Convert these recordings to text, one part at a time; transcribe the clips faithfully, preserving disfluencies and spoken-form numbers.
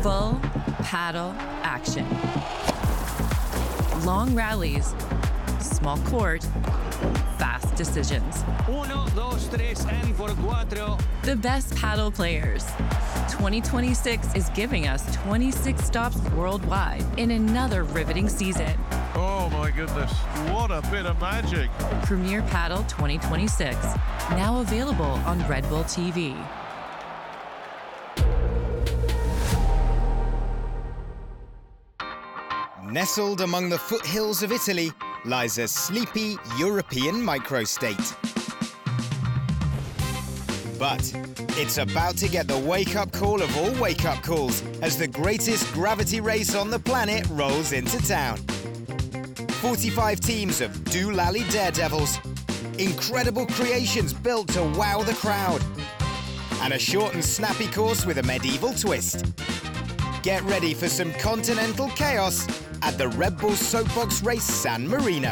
Full paddle action. Long rallies, small court, fast decisions. Uno, dos, tres, and por cuatro. The best paddle players. twenty twenty-six is giving us twenty-six stops worldwide in another riveting season. Oh my goodness, what a bit of magic. Premier Paddle twenty twenty-six, now available on Red Bull T V. Nestled among the foothills of Italy lies a sleepy European microstate. But it's about to get the wake-up call of all wake-up calls as the greatest gravity race on the planet rolls into town. forty-five teams of Doolally daredevils, incredible creations built to wow the crowd, and a short and snappy course with a medieval twist. Get ready for some continental chaos at the Red Bull Soapbox Race San Marino.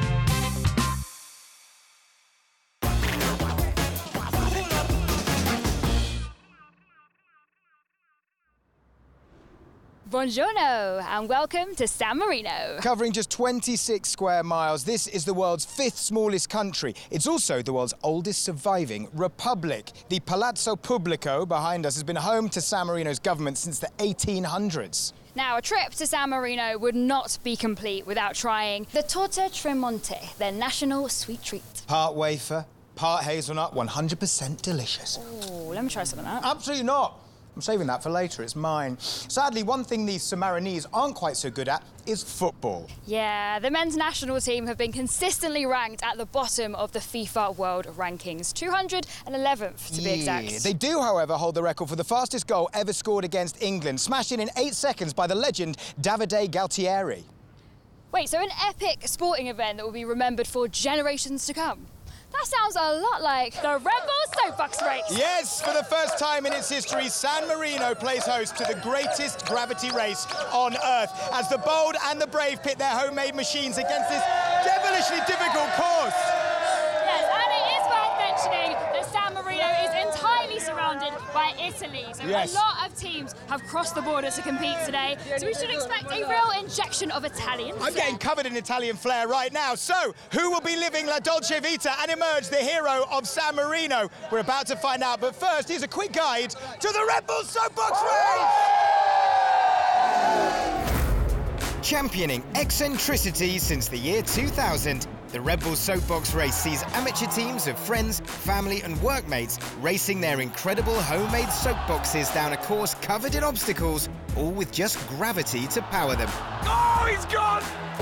Buongiorno and welcome to San Marino. Covering just twenty-six square miles, this is the world's fifth smallest country. It's also the world's oldest surviving republic. The Palazzo Pubblico behind us has been home to San Marino's government since the eighteen hundreds. Now, a trip to San Marino would not be complete without trying the Torta Tremonti, their national sweet treat. Part wafer, part hazelnut, one hundred percent delicious. Oh, let me try some of that. Absolutely not. I'm saving that for later, it's mine. Sadly, one thing these Samarinese aren't quite so good at is football. Yeah, the men's national team have been consistently ranked at the bottom of the FIFA World Rankings, two hundred eleventh to be Yeah. exact. They do, however, hold the record for the fastest goal ever scored against England, smashed in in eight seconds by the legend Davide Galtieri. Wait, so an epic sporting event that will be remembered for generations to come? That sounds a lot like the Red Bull Soapbox Race. Yes, for the first time in its history, San Marino plays host to the greatest gravity race on Earth as the bold and the brave pit their homemade machines against this devilishly difficult course. Yes, and it is worth mentioning that San Marino is entirely surrounded by Italy. So Yes. a lot of teams have crossed the border to compete today. So we should expect a real injection of Italian I'm flair. getting covered in Italian flair right now. So, who will be living La Dolce Vita and emerge the hero of San Marino? We're about to find out, but first, here's a quick guide to the Red Bull Soapbox Race! Championing eccentricity since the year two thousand, the Red Bull Soapbox Race sees amateur teams of friends, family and workmates racing their incredible homemade soapboxes down a course covered in obstacles, all with just gravity to power them. Oh, he's gone!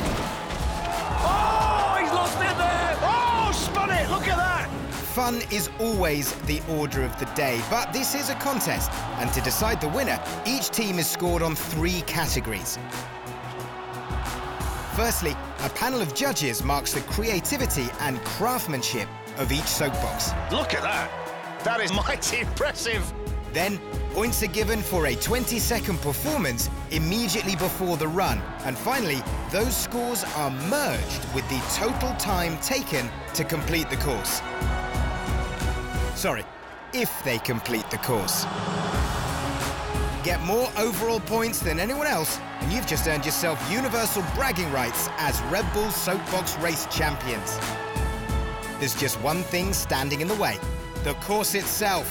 Oh, he's lost it there! Oh, spun it! Look at that! Fun is always the order of the day, but this is a contest, and to decide the winner, each team is scored on three categories. Firstly, a panel of judges marks the creativity and craftsmanship of each soapbox. Look at that! That is mighty impressive! Then, points are given for a twenty-second performance immediately before the run. And finally, those scores are merged with the total time taken to complete the course. Sorry, if they complete the course. Get more overall points than anyone else, and you've just earned yourself universal bragging rights as Red Bull Soapbox Race champions. There's just one thing standing in the way: the course itself.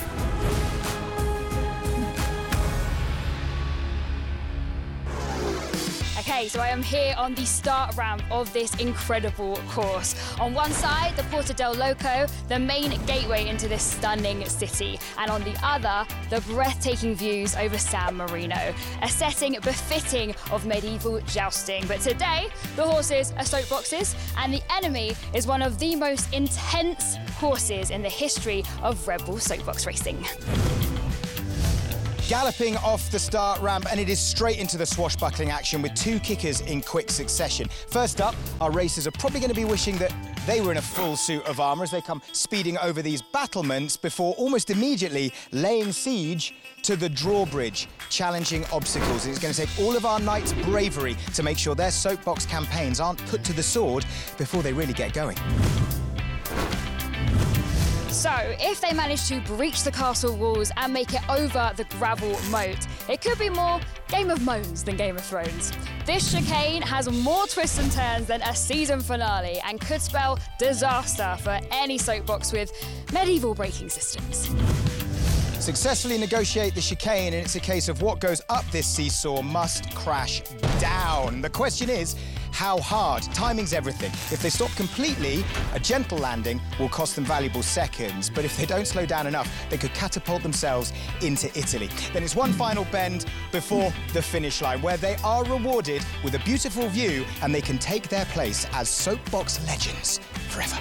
Okay, so I am here on the start ramp of this incredible course. On one side, the Porta del Loco, the main gateway into this stunning city. And on the other, the breathtaking views over San Marino, a setting befitting of medieval jousting. But today, the horses are soapboxes, and the enemy is one of the most intense horses in the history of Red Bull soapbox racing. Galloping off the start ramp, and it is straight into the swashbuckling action with two kickers in quick succession. First up, our racers are probably going to be wishing that they were in a full suit of armour as they come speeding over these battlements before almost immediately laying siege to the drawbridge, challenging obstacles. And it's going to take all of our knights' bravery to make sure their soapbox campaigns aren't put to the sword before they really get going. So, if they manage to breach the castle walls and make it over the gravel moat, it could be more Game of Moans than Game of Thrones. This chicane has more twists and turns than a season finale and could spell disaster for any soapbox with medieval braking systems. Successfully negotiate the chicane, and it's a case of what goes up this seesaw must crash down. The question is, how hard? Timing's everything. If they stop completely, a gentle landing will cost them valuable seconds. But if they don't slow down enough, they could catapult themselves into Italy. Then it's one final bend before the finish line, where they are rewarded with a beautiful view and they can take their place as soapbox legends forever.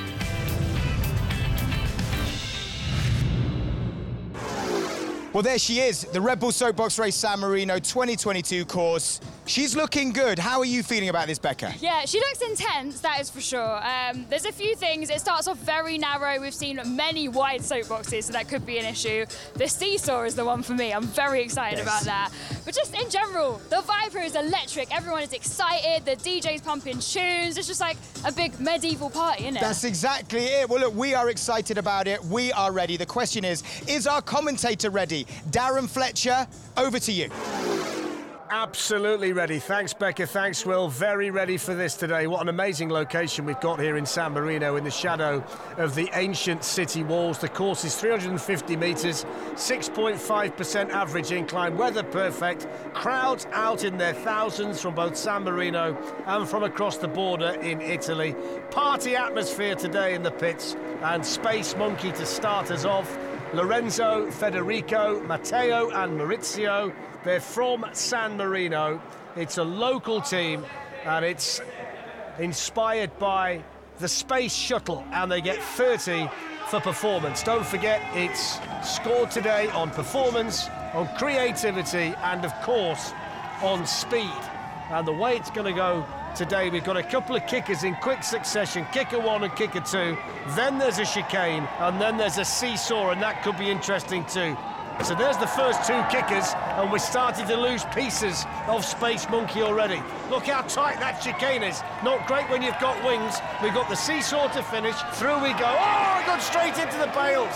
Well, there she is, the Red Bull Soapbox Race San Marino twenty twenty-two course. She's looking good. How are you feeling about this, Becca? Yeah, she looks intense, that is for sure. Um, there's a few things. It starts off very narrow. We've seen many wide soapboxes, so that could be an issue. The seesaw is the one for me. I'm very excited yes. about that. But just in general, the vibe here is electric. Everyone is excited. The D J's pumping tunes. It's just like a big medieval party, isn't it? That's exactly it. Well, look, we are excited about it. We are ready. The question is, is our commentator ready? Darren Fletcher, over to you. Absolutely ready. Thanks, Becca. Thanks, Will. Very ready for this today. What an amazing location we've got here in San Marino in the shadow of the ancient city walls. The course is three hundred fifty metres, six point five percent average incline, weather perfect, crowds out in their thousands from both San Marino and from across the border in Italy. Party atmosphere today in the pits, and Space Monkey to start us off. Lorenzo, Federico, Matteo and Maurizio. They're from San Marino. It's a local team and it's inspired by the Space Shuttle, and they get thirty for performance. Don't forget, it's scored today on performance, on creativity and of course on speed. And the way it's going to go today, we've got a couple of kickers in quick succession, kicker one and kicker two, then there's a chicane, and then there's a seesaw, and that could be interesting too. So there's the first two kickers, and we're starting to lose pieces of Space Monkey already. Look how tight that chicane is. Not great when you've got wings. We've got the seesaw to finish. Through we go. Oh, we got straight into the bales.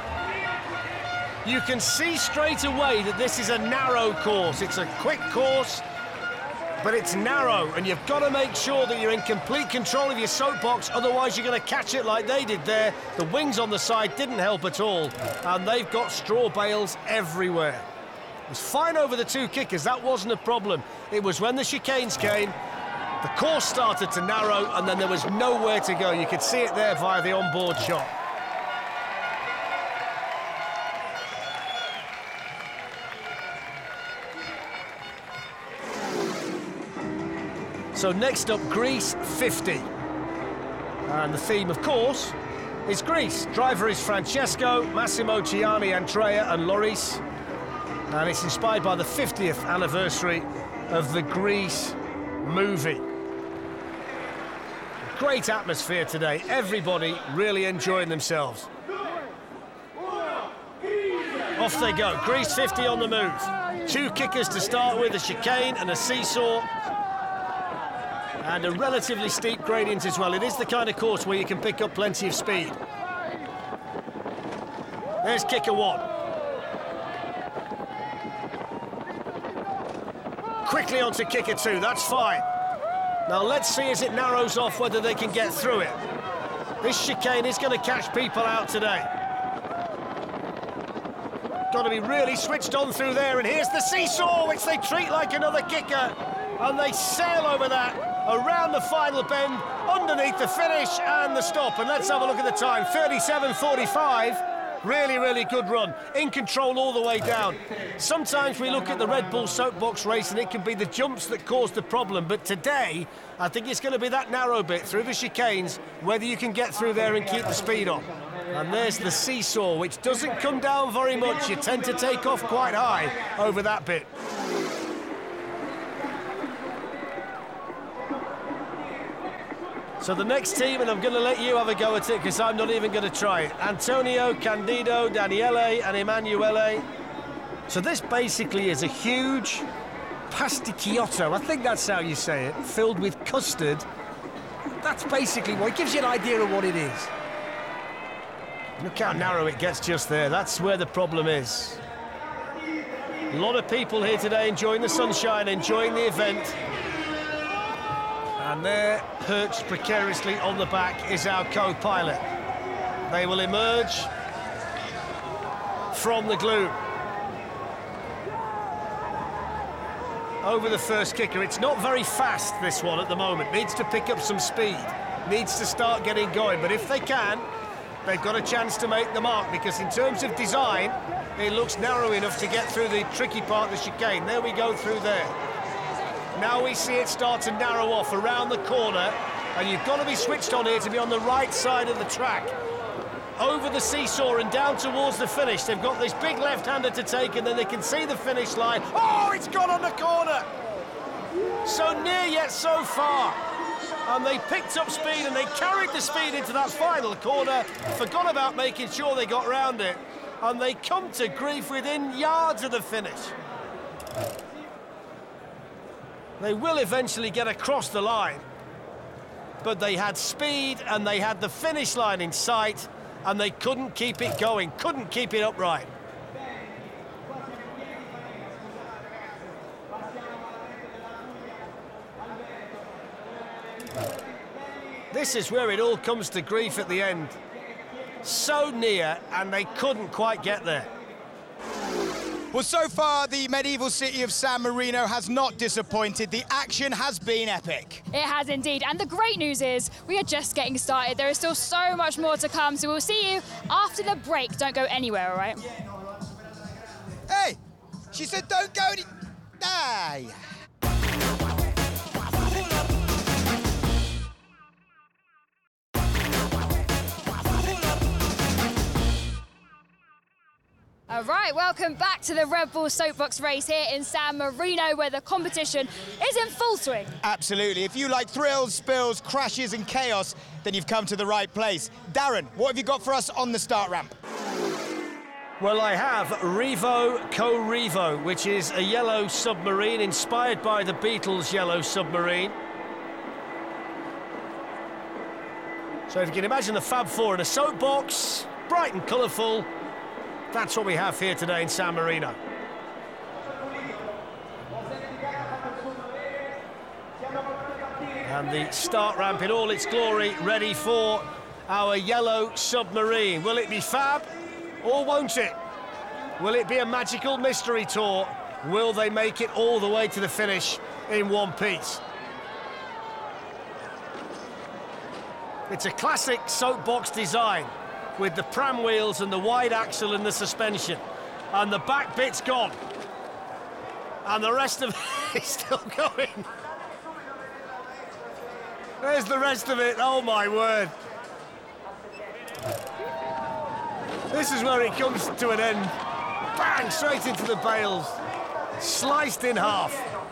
You can see straight away that this is a narrow course. It's a quick course, but it's narrow, and you've got to make sure that you're in complete control of your soapbox, otherwise you're going to catch it like they did there. The wings on the side didn't help at all, and they've got straw bales everywhere. It was fine over the two kickers, that wasn't a problem. It was when the chicanes came, the course started to narrow, and then there was nowhere to go. You could see it there via the onboard shot. So next up, Greece fifty. And the theme, of course, is Greece. Driver is Francesco, Massimo, Gianni, Andrea and Loris. And it's inspired by the fiftieth anniversary of the Grease movie. Great atmosphere today. Everybody really enjoying themselves. Off they go. Greece fifty on the move. Two kickers to start with, a chicane and a seesaw. And a relatively steep gradient as well. It is the kind of course where you can pick up plenty of speed. There's kicker one. Quickly onto kicker two, that's fine. Now let's see as it narrows off whether they can get through it. This chicane is going to catch people out today. Got to be really switched on through there, and here's the seesaw, which they treat like another kicker. And they sail over that, around the final bend, underneath the finish and the stop. And let's have a look at the time, thirty-seven forty-five. Really, really good run. In control all the way down. Sometimes we look at the Red Bull Soapbox race and it can be the jumps that cause the problem. But today, I think it's going to be that narrow bit through the chicanes, whether you can get through there and keep the speed on. And there's the seesaw, which doesn't come down very much. You tend to take off quite high over that bit. So the next team, and I'm going to let you have a go at it because I'm not even going to try it. Antonio, Candido, Daniele and Emanuele. So this basically is a huge pasticciotto, I think that's how you say it, filled with custard. That's basically what, it gives you an idea of what it is. Look how narrow it gets just there. That's where the problem is. A lot of people here today enjoying the sunshine, enjoying the event. And there, perched precariously on the back, is our co-pilot. They will emerge from the gloom. Over the first kicker. It's not very fast, this one, at the moment. Needs to pick up some speed. Needs to start getting going. But if they can, they've got a chance to make the mark, because in terms of design, it looks narrow enough to get through the tricky part of the chicane. There we go through there. Now we see it start to narrow off around the corner, and you've got to be switched on here to be on the right side of the track. Over the seesaw and down towards the finish. They've got this big left-hander to take, and then they can see the finish line. Oh, it's gone on the corner! So near yet so far. And they picked up speed, and they carried the speed into that final corner, forgot about making sure they got round it, and they come to grief within yards of the finish. They will eventually get across the line, but they had speed and they had the finish line in sight, and they couldn't keep it going, couldn't keep it upright. This is where it all comes to grief at the end. So near, and they couldn't quite get there. Well, so far, the medieval city of San Marino has not disappointed. The action has been epic. It has indeed. And the great news is we are just getting started. There is still so much more to come. So we'll see you after the break. Don't go anywhere, all right? Hey, she said don't go any... Aye. All right, welcome back to the Red Bull Soapbox race here in San Marino, where the competition is in full swing. Absolutely. If you like thrills, spills, crashes and chaos, then you've come to the right place. Darren, what have you got for us on the start ramp? Well, I have Revo Co-Revo, which is a yellow submarine inspired by the Beatles' yellow submarine. So if you can imagine the Fab Four in a soapbox, bright and colourful, that's what we have here today in San Marino. And the start ramp in all its glory, ready for our yellow submarine. Will it be fab, or won't it? Will it be a magical mystery tour? Will they make it all the way to the finish in one piece? It's a classic soapbox design, with the pram wheels and the wide axle and the suspension. And the back bit's gone. And the rest of it is still going. There's the rest of it, oh my word. This is where it comes to an end. Bang, straight into the bales. Sliced in half.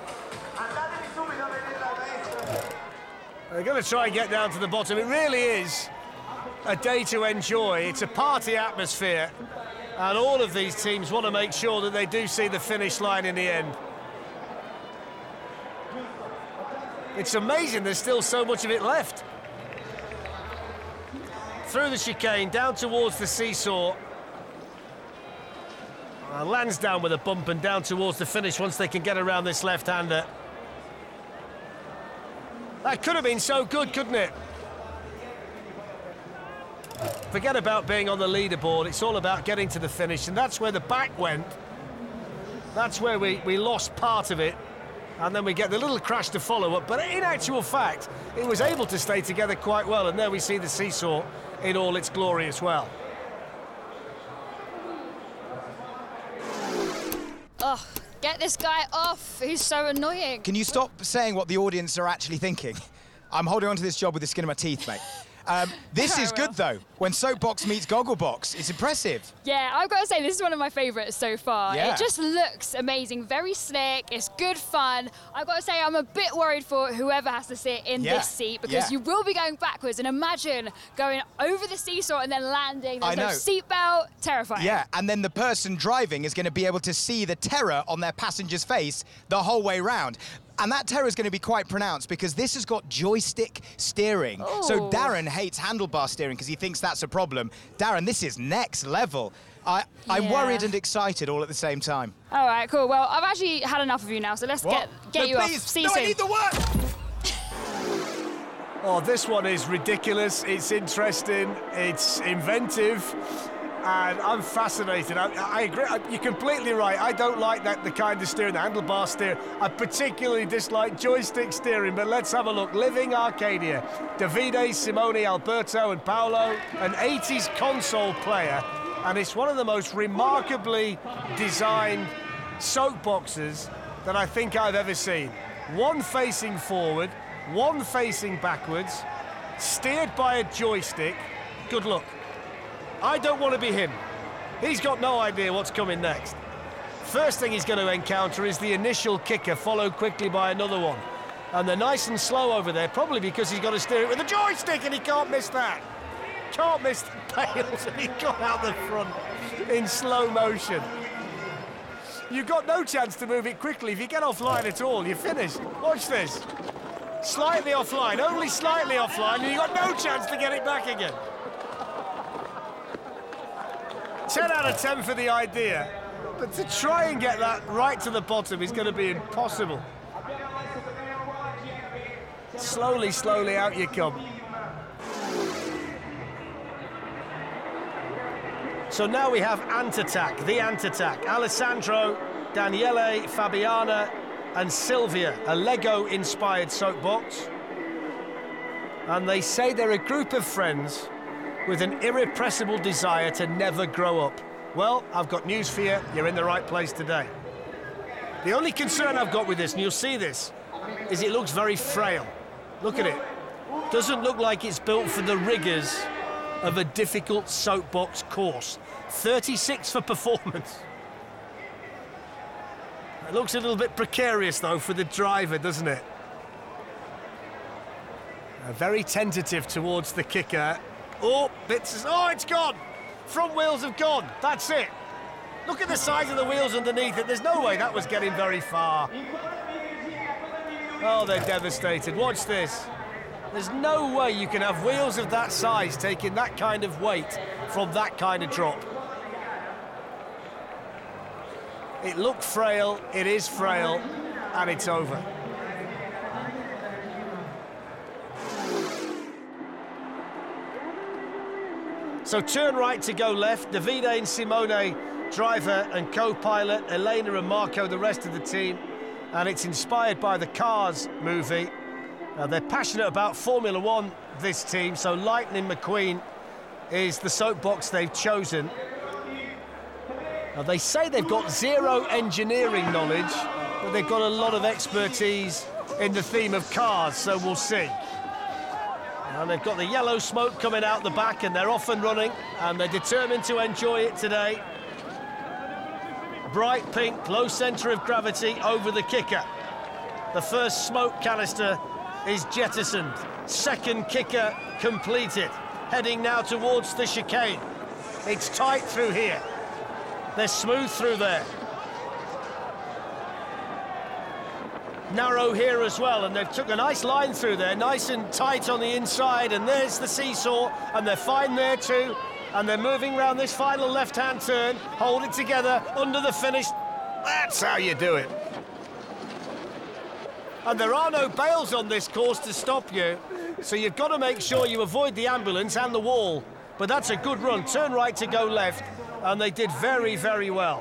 They're going to try and get down to the bottom. It really is a day to enjoy. It's a party atmosphere, and all of these teams want to make sure that they do see the finish line in the end. It's amazing there's still so much of it left. Through the chicane, down towards the seesaw. Uh, lands down with a bump and down towards the finish once they can get around this left-hander. That could have been so good, couldn't it? Forget about being on the leaderboard, it's all about getting to the finish, and that's where the back went. That's where we, we lost part of it, and then we get the little crash to follow up, but in actual fact, it was able to stay together quite well, and there we see the seesaw in all its glory as well. Ugh, get this guy off, he's so annoying. Can you stop saying what the audience are actually thinking? I'm holding on to this job with the skin of my teeth, mate. Um, this is good, though. When Soapbox meets Gogglebox, it's impressive. Yeah, I've got to say, this is one of my favourites so far. Yeah. It just looks amazing, very slick, it's good fun. I've got to say, I'm a bit worried for whoever has to sit in yeah. this seat, because yeah. you will be going backwards, and imagine going over the seesaw and then landing. There's I know. no seatbelt, terrifying. Yeah, and then the person driving is going to be able to see the terror on their passenger's face the whole way round. And that terror is going to be quite pronounced because this has got joystick steering. Ooh. So Darren hates handlebar steering because he thinks that's a problem. Darren, this is next level. I, I'm Yeah. worried and excited all at the same time. All right, cool. Well, I've actually had enough of you now, so let's What? get get No, you please. off. See no, you soon. I need the work! Oh, this one is ridiculous. It's interesting. It's inventive. And I'm fascinated. I, I agree. You're completely right. I don't like that the kind of steering, the handlebar steer. I particularly dislike joystick steering. But let's have a look. Living Arcadia. Davide, Simone, Alberto, and Paolo, an eighties console player, and it's one of the most remarkably designed soapboxes that I think I've ever seen. One facing forward, one facing backwards, steered by a joystick. Good luck. I don't want to be him. He's got no idea what's coming next. First thing he's going to encounter is the initial kicker, followed quickly by another one. And they're nice and slow over there, probably because he's got to steer it with a joystick, and he can't miss that. Can't miss the pails, and he got out the front in slow motion. You've got no chance to move it quickly. If you get offline at all, you're finished. Watch this. Slightly offline, only slightly offline, and you've got no chance to get it back again. ten out of ten for the idea, but to try and get that right to the bottom is going to be impossible. Slowly, slowly out you come. So now we have Ant Attack, the Ant Attack. Alessandro, Daniele, Fabiana, and Sylvia, a Lego-inspired soapbox. And they say they're a group of friends with an irrepressible desire to never grow up. Well, I've got news for you. You're in the right place today. The only concern I've got with this, and you'll see this, is it looks very frail. Look at it. Doesn't look like it's built for the rigours of a difficult soapbox course. thirty-six for performance. It looks a little bit precarious, though, for the driver, doesn't it? Uh, very tentative towards the kicker. Oh, it's, oh, it's gone. Front wheels have gone. That's it. Look at the size of the wheels underneath it. There's no way that was getting very far. Oh, they're devastated. Watch this. There's no way you can have wheels of that size taking that kind of weight from that kind of drop. It looked frail, it is frail, and it's over. So turn right to go left. Davide and Simone, driver and co-pilot. Elena and Marco, the rest of the team. And it's inspired by the Cars movie. Now, they're passionate about Formula One, this team, so Lightning McQueen is the soapbox they've chosen. Now, they say they've got zero engineering knowledge, but they've got a lot of expertise in the theme of cars, so we'll see. And they've got the yellow smoke coming out the back, and they're off and running, and they're determined to enjoy it today. Bright pink, low centre of gravity over the kicker. The first smoke canister is jettisoned. Second kicker completed. Heading now towards the chicane. It's tight through here. They're smooth through there. Narrow here as well, and they've took a nice line through there, nice and tight on the inside, and there's the seesaw, and they're fine there too, and they're moving around this final left-hand turn, hold it together, under the finish. That's how you do it. And there are no bails on this course to stop you, so you've got to make sure you avoid the ambulance and the wall. But that's a good run, turn right to go left, and they did very, very well.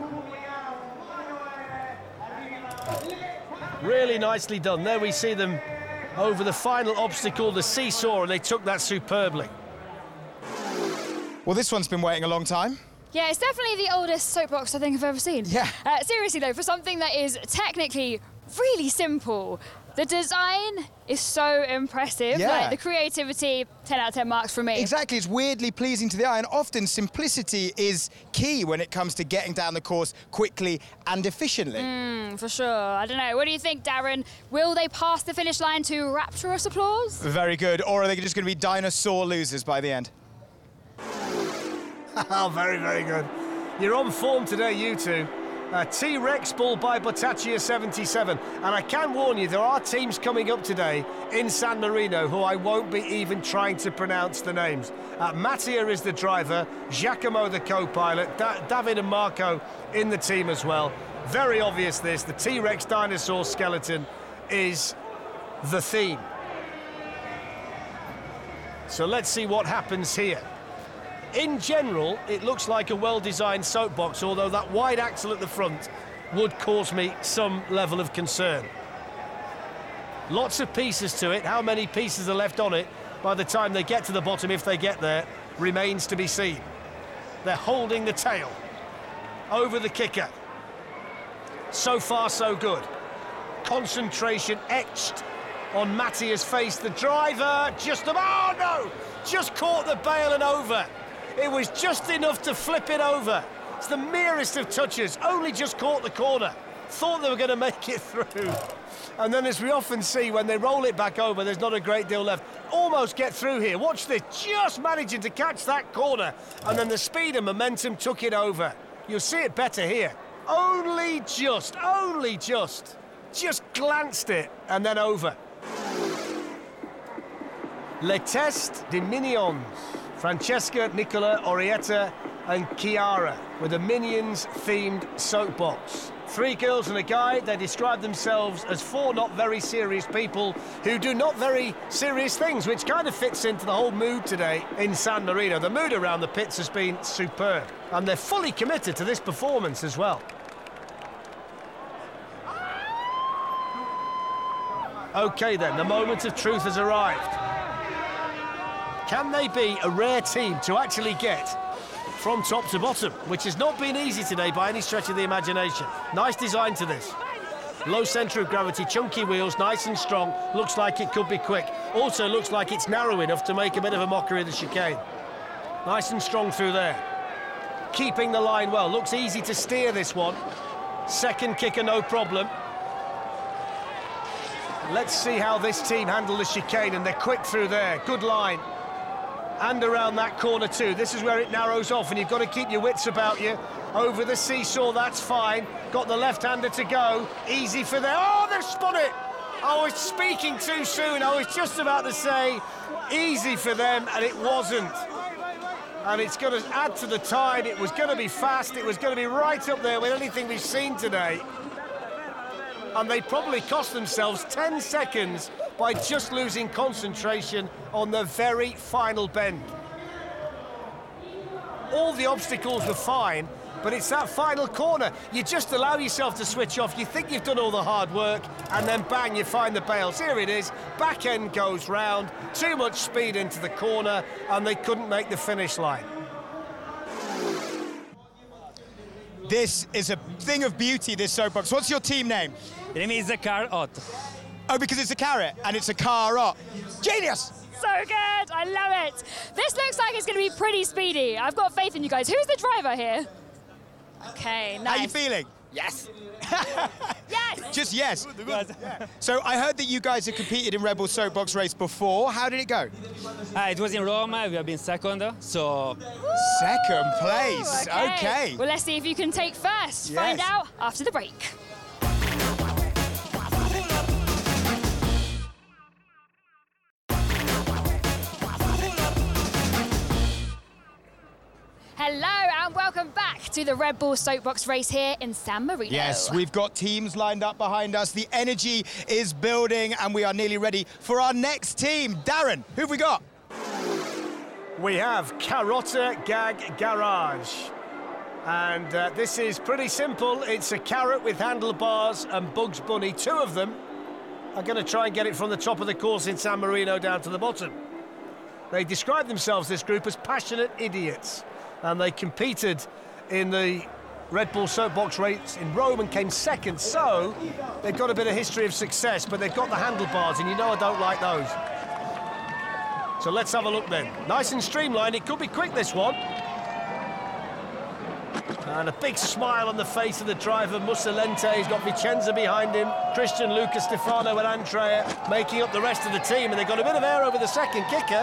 Really nicely done. There we see them over the final obstacle, the seesaw, and they took that superbly. Well, this one's been waiting a long time. Yeah, it's definitely the oldest soapbox I think I've ever seen. Yeah. Uh, seriously, though, for something that is technically really simple, the design is so impressive. Yeah. Like, the creativity, ten out of ten marks from me. Exactly, it's weirdly pleasing to the eye, and often simplicity is key when it comes to getting down the course quickly and efficiently. Mm, for sure. I don't know. What do you think, Darren? Will they pass the finish line to rapturous applause? Very good. Or are they just going to be dinosaur losers by the end? Oh, very, very good. You're on form today, you two. A T-Rex ball by Bottaccia seventy-seven. And I can warn you, there are teams coming up today in San Marino who I won't be even trying to pronounce the names. Uh, Mattia is the driver, Giacomo the co-pilot, da David and Marco in the team as well. Very obvious this, the T-Rex dinosaur skeleton is the theme. So let's see what happens here. In general, it looks like a well-designed soapbox, although that wide axle at the front would cause me some level of concern. Lots of pieces to it. How many pieces are left on it by the time they get to the bottom, if they get there, remains to be seen. They're holding the tail over the kicker. So far, so good. Concentration etched on Mattia's face. The driver just about, oh no, just caught the bail and over. It was just enough to flip it over. It's the merest of touches, only just caught the corner. Thought they were going to make it through. And then, as we often see, when they roll it back over, there's not a great deal left. Almost get through here. Watch this, just managing to catch that corner. And then the speed and momentum took it over. You'll see it better here. Only just, only just. Just glanced it and then over. Le Test des Minions. Francesca, Nicola, Orietta and Chiara with a Minions-themed soapbox. Three girls and a guy. They describe themselves as four not very serious people who do not very serious things, which kind of fits into the whole mood today in San Marino. The mood around the pits has been superb, and they're fully committed to this performance as well. OK then, the moment of truth has arrived. Can they be a rare team to actually get from top to bottom, which has not been easy today by any stretch of the imagination. Nice design to this. Low centre of gravity, chunky wheels, nice and strong. Looks like it could be quick. Also looks like it's narrow enough to make a bit of a mockery of the chicane. Nice and strong through there. Keeping the line well. Looks easy to steer this one. Second kicker, no problem. Let's see how this team handle the chicane, and they're quick through there. Good line. And around that corner too. This is where it narrows off, and you've got to keep your wits about you. Over the seesaw, that's fine. Got the left-hander to go. Easy for them. Oh, they've spun it! I was speaking too soon. I was just about to say easy for them, and it wasn't. And it's going to add to the time. It was going to be fast. It was going to be right up there with anything we've seen today. And they probably cost themselves ten seconds by just losing concentration on the very final bend. All the obstacles were fine, but it's that final corner. You just allow yourself to switch off. You think you've done all the hard work, and then bang, you find the bails. Here it is, back end goes round, too much speed into the corner, and they couldn't make the finish line. This is a thing of beauty, this soapbox. What's your team name? The name is the Car Hot. Oh, because it's a carrot and it's a car up. Genius! So good, I love it. This looks like it's going to be pretty speedy. I've got faith in you guys. Who's the driver here? Okay, nice. How are you feeling? Yes. Yes! Just yes. So I heard that you guys have competed in Red Bull Soapbox race before. How did it go? Uh, it was in Rome. We have been second, so... Second place, okay. okay. Well, let's see if you can take first. Yes. Find out after the break. Hello and welcome back to the Red Bull Soapbox race here in San Marino. Yes, we've got teams lined up behind us. The energy is building and we are nearly ready for our next team. Darren, who have we got? We have Carota Gag Garage. And uh, this is pretty simple. It's a carrot with handlebars and Bugs Bunny. Two of them are going to try and get it from the top of the course in San Marino down to the bottom. They describe themselves, this group, as passionate idiots. And they competed in the Red Bull Soapbox race in Rome and came second. So they've got a bit of history of success, but they've got the handlebars, and you know I don't like those. So let's have a look then. Nice and streamlined. It could be quick, this one. And a big smile on the face of the driver, Mussolente. He's got Vicenza behind him. Christian, Luca, Stefano and Andrea making up the rest of the team. And they've got a bit of air over the second kicker.